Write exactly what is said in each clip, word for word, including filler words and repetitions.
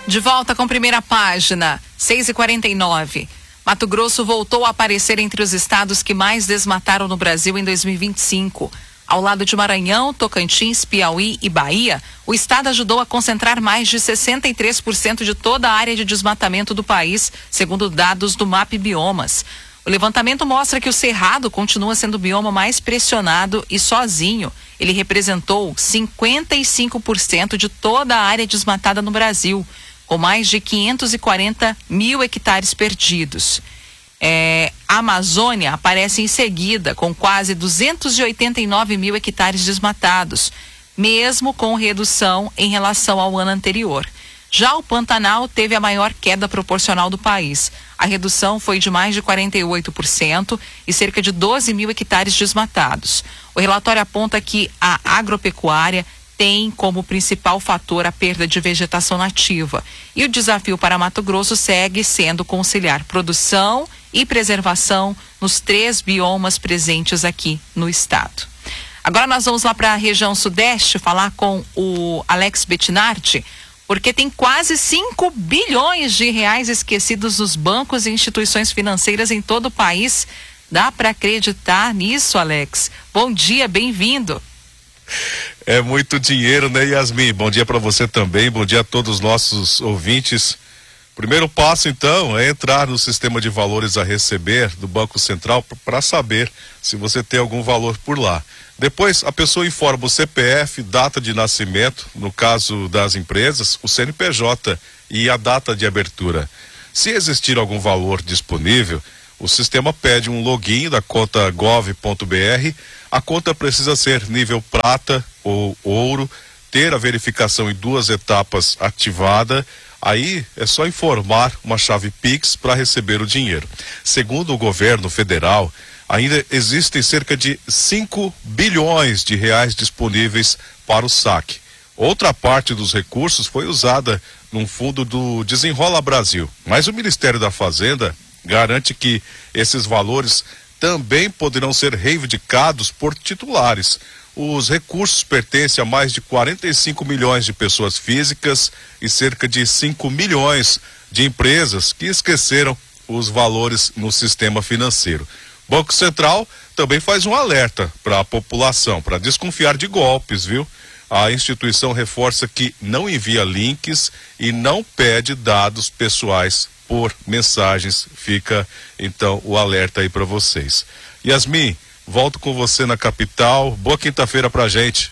De volta com primeira página, seis e quarenta e nove. Mato Grosso voltou a aparecer entre os estados que mais desmataram no Brasil em dois mil e vinte e cinco. Ao lado de Maranhão, Tocantins, Piauí e Bahia, o estado ajudou a concentrar mais de sessenta e três por cento de toda a área de desmatamento do país, segundo dados do M A P Biomas. O levantamento mostra que o Cerrado continua sendo o bioma mais pressionado e sozinho ele representou cinquenta e cinco por cento de toda a área desmatada no Brasil, com mais de quinhentos e quarenta mil hectares perdidos. É, a Amazônia aparece em seguida, com quase duzentos e oitenta e nove mil hectares desmatados, mesmo com redução em relação ao ano anterior. Já o Pantanal teve a maior queda proporcional do país. A redução foi de mais de quarenta e oito por cento e cerca de doze mil hectares desmatados. O relatório aponta que a agropecuária tem como principal fator a perda de vegetação nativa. E o desafio para Mato Grosso segue sendo conciliar produção e preservação nos três biomas presentes aqui no estado. Agora nós vamos lá para a região sudeste falar com o Alex Bettinardi, porque tem quase cinco bilhões de reais esquecidos nos bancos e instituições financeiras em todo o país. Dá para acreditar nisso, Alex? Bom dia, bem-vindo. É muito dinheiro, né, Yasmin? Bom dia para você também, bom dia a todos os nossos ouvintes. Primeiro passo, então, é entrar no sistema de valores a receber do Banco Central para saber se você tem algum valor por lá. Depois, a pessoa informa o C P F, data de nascimento, no caso das empresas, o C N P J e a data de abertura. Se existir algum valor disponível, o sistema pede um login da conta gov ponto br. A conta precisa ser nível prata ou ouro, ter a verificação em duas etapas ativada. Aí é só informar uma chave Pix para receber o dinheiro. Segundo o governo federal, ainda existem cerca de cinco bilhões de reais disponíveis para o saque. Outra parte dos recursos foi usada num fundo do Desenrola Brasil, mas o Ministério da Fazenda garante que esses valores também poderão ser reivindicados por titulares. Os recursos pertencem a mais de quarenta e cinco milhões de pessoas físicas e cerca de cinco milhões de empresas que esqueceram os valores no sistema financeiro. O Banco Central também faz um alerta para a população, para desconfiar de golpes, viu? A instituição reforça que não envia links e não pede dados pessoais por mensagens. Fica, então, o alerta aí para vocês. Yasmin, volto com você na capital. Boa quinta-feira pra gente.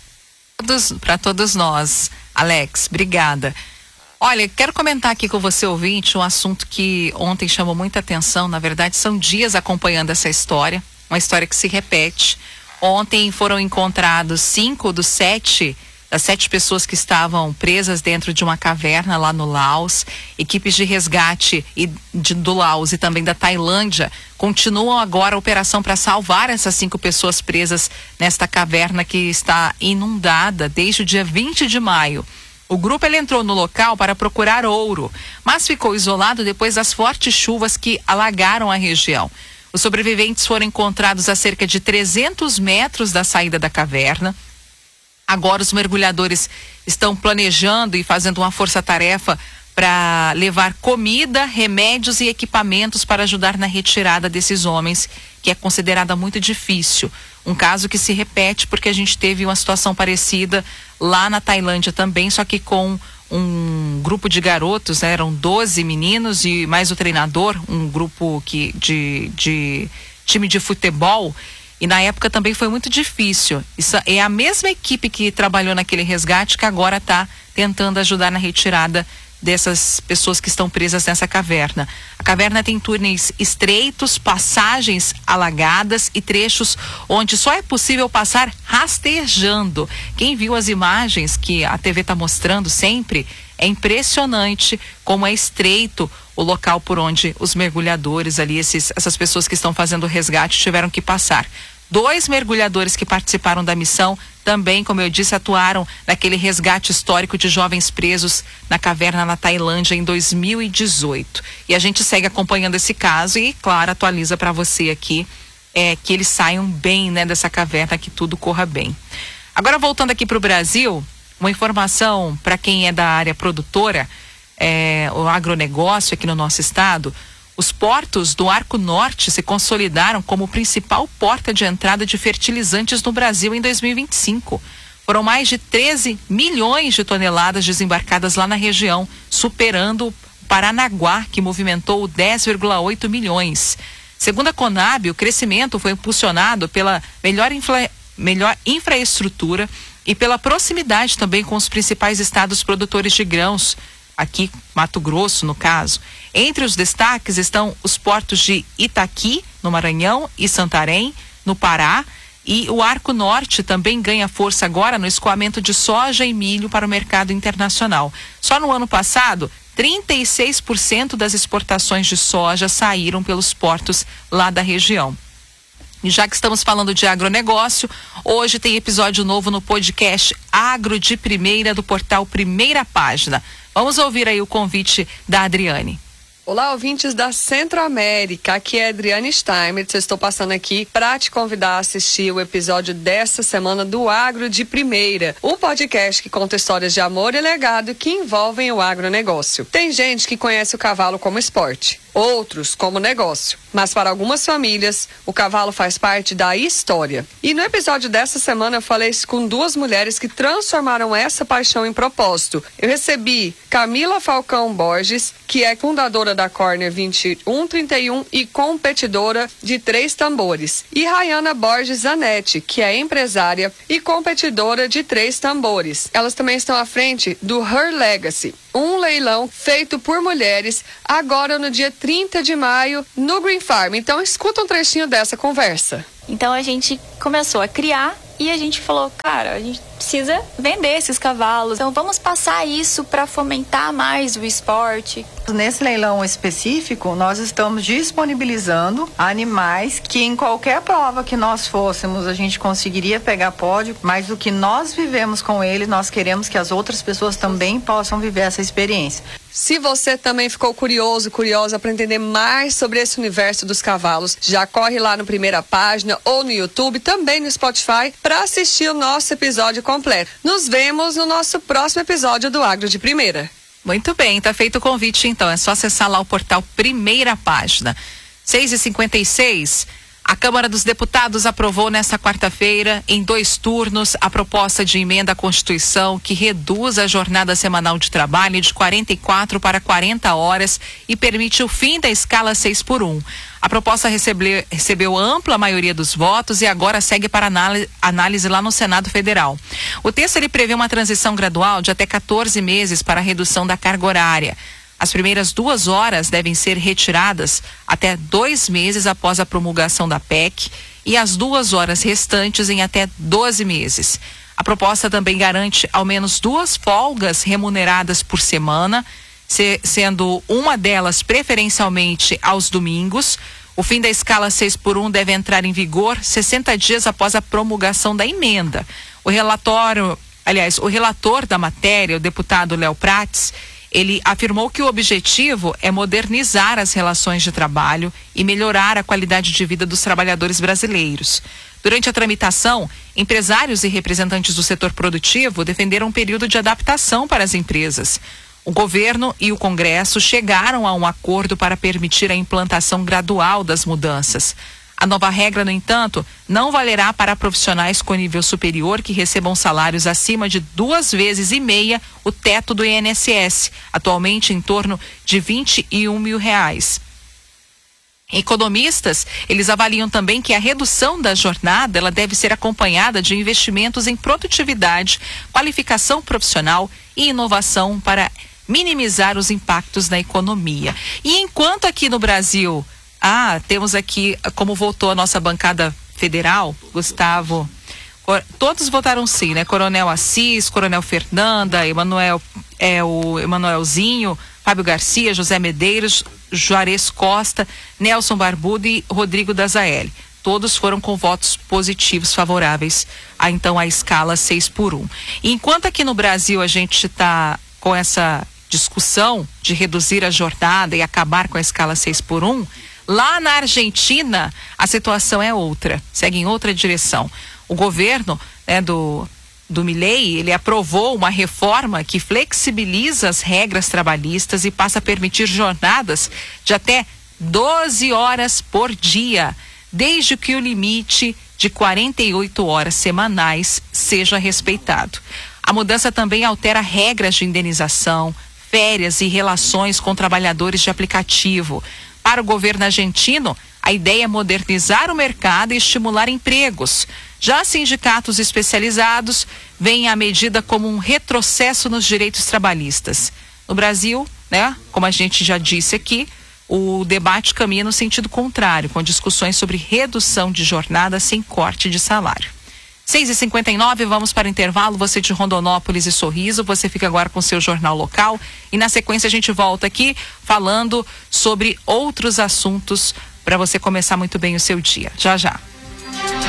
Para todos nós. Alex, obrigada. Olha, quero comentar aqui com você, ouvinte, um assunto que ontem chamou muita atenção. Na verdade, são dias acompanhando essa história, uma história que se repete. Ontem foram encontrados cinco dos sete, das sete pessoas que estavam presas dentro de uma caverna lá no Laos. Equipes de resgate e de, do Laos e também da Tailândia continuam agora a operação para salvar essas cinco pessoas presas nesta caverna que está inundada desde o dia vinte de maio. O grupo ele entrou no local para procurar ouro, mas ficou isolado depois das fortes chuvas que alagaram a região. Os sobreviventes foram encontrados a cerca de trezentos metros da saída da caverna. Agora os mergulhadores estão planejando e fazendo uma força-tarefa para levar comida, remédios e equipamentos para ajudar na retirada desses homens, que é considerada muito difícil. Um caso que se repete porque a gente teve uma situação parecida lá na Tailândia também, só que com um grupo de garotos, né? Eram doze meninos e mais o treinador, um grupo que, de, de time de futebol. E na época também foi muito difícil. Isso é a mesma equipe que trabalhou naquele resgate que agora está tentando ajudar na retirada dessas pessoas que estão presas nessa caverna. A caverna tem túneis estreitos, passagens alagadas e trechos onde só é possível passar rastejando. Quem viu as imagens que a T V está mostrando sempre, é impressionante como é estreito o local por onde os mergulhadores ali, esses, essas pessoas que estão fazendo o resgate, tiveram que passar. Dois mergulhadores que participaram da missão também, como eu disse, atuaram naquele resgate histórico de jovens presos na caverna na Tailândia em dois mil e dezoito. E a gente segue acompanhando esse caso e, claro, atualiza para você aqui é, que eles saiam bem, né, dessa caverna, que tudo corra bem. Agora, voltando aqui para o Brasil, uma informação para quem é da área produtora. é, o agronegócio aqui no nosso estado, os portos do Arco Norte se consolidaram como principal porta de entrada de fertilizantes no Brasil em dois mil e vinte e cinco. Foram mais de treze milhões de toneladas desembarcadas lá na região, superando o Paranaguá, que movimentou dez vírgula oito milhões. Segundo a Conab, o crescimento foi impulsionado pela melhor, infra, melhor infraestrutura e pela proximidade também com os principais estados produtores de grãos, aqui Mato Grosso no caso. Entre os destaques estão os portos de Itaqui, no Maranhão, e Santarém, no Pará, e o Arco Norte também ganha força agora no escoamento de soja e milho para o mercado internacional. Só no ano passado, trinta e seis por cento das exportações de soja saíram pelos portos lá da região. E já que estamos falando de agronegócio, hoje tem episódio novo no podcast Agro de Primeira do portal Primeira Página. Vamos ouvir aí o convite da Adriane. Olá, ouvintes da Centro-América, aqui é Adriane Steinmetz, eu estou passando aqui para te convidar a assistir o episódio desta semana do Agro de Primeira, um podcast que conta histórias de amor e legado que envolvem o agronegócio. Tem gente que conhece o cavalo como esporte, outros como negócio, mas para algumas famílias, o cavalo faz parte da história. E no episódio dessa semana eu falei com duas mulheres que transformaram essa paixão em propósito. Eu recebi Camila Falcão Borges, que é fundadora da Corner vinte e um trinta e um e competidora de Três Tambores, e Rayana Borges Zanetti, que é empresária e competidora de Três Tambores. Elas também estão à frente do Her Legacy, um leilão feito por mulheres agora no dia trinta de maio no Green Farm. Então escuta um trechinho dessa conversa. Então a gente começou a criar e a gente falou, cara, a gente precisa vender esses cavalos. Então vamos passar isso para fomentar mais o esporte. Nesse leilão específico, nós estamos disponibilizando animais que em qualquer prova que nós fôssemos, a gente conseguiria pegar pódio, mas o que nós vivemos com eles, nós queremos que as outras pessoas também possam viver essa experiência. Se você também ficou curioso, curiosa para entender mais sobre esse universo dos cavalos, já corre lá no Primeira Página ou no YouTube, também no Spotify, para assistir o nosso episódio completo. Nos vemos no nosso próximo episódio do Agro de Primeira. Muito bem, tá feito o convite então, é só acessar lá o portal Primeira Página. seis e cinquenta e seis, a Câmara dos Deputados aprovou nesta quarta-feira, em dois turnos, a proposta de emenda à Constituição que reduz a jornada semanal de trabalho de quarenta e quatro para quarenta horas e permite o fim da escala seis por um. A proposta recebeu, recebeu ampla maioria dos votos e agora segue para análise, análise lá no Senado Federal. O texto ele prevê uma transição gradual de até quatorze meses para a redução da carga horária. As primeiras duas horas devem ser retiradas até dois meses após a promulgação da P E C e as duas horas restantes em até doze meses. A proposta também garante ao menos duas folgas remuneradas por semana, se, sendo uma delas preferencialmente aos domingos. O fim da escala seis por um deve entrar em vigor sessenta dias após a promulgação da emenda. O relatório, aliás, o relator da matéria, o deputado Léo Prates, ele afirmou que o objetivo é modernizar as relações de trabalho e melhorar a qualidade de vida dos trabalhadores brasileiros. Durante a tramitação, empresários e representantes do setor produtivo defenderam um período de adaptação para as empresas. O governo e o Congresso chegaram a um acordo para permitir a implantação gradual das mudanças. A nova regra, no entanto, não valerá para profissionais com nível superior que recebam salários acima de duas vezes e meia o teto do I N S S, atualmente em torno de vinte e um mil reais. Economistas, eles avaliam também que a redução da jornada ela deve ser acompanhada de investimentos em produtividade, qualificação profissional e inovação para minimizar os impactos na economia. E enquanto aqui no Brasil... Ah, temos aqui, como voltou a nossa bancada federal, Gustavo, todos votaram sim, né? Coronel Assis, Coronel Fernanda, Emanuel, é, o Emanuelzinho, Fábio Garcia, José Medeiros, Juarez Costa, Nelson Barbudo e Rodrigo Dazaeli. Todos foram com votos positivos, favoráveis a então a escala seis por um. E enquanto aqui no Brasil a gente está com essa discussão de reduzir a jornada e acabar com a escala seis por um, lá na Argentina, a situação é outra, segue em outra direção. O governo, né, do do Milei, ele aprovou uma reforma que flexibiliza as regras trabalhistas e passa a permitir jornadas de até doze horas por dia, desde que o limite de quarenta e oito horas semanais seja respeitado. A mudança também altera regras de indenização, férias e relações com trabalhadores de aplicativo. Para o governo argentino, a ideia é modernizar o mercado e estimular empregos. Já sindicatos especializados veem a medida como um retrocesso nos direitos trabalhistas. No Brasil, né, como a gente já disse aqui, o debate caminha no sentido contrário, com discussões sobre redução de jornada sem corte de salário. seis e cinquenta e nove, vamos para o intervalo. Você de Rondonópolis e Sorriso, você fica agora com o seu jornal local. E na sequência a gente volta aqui falando sobre outros assuntos para você começar muito bem o seu dia. Já, já.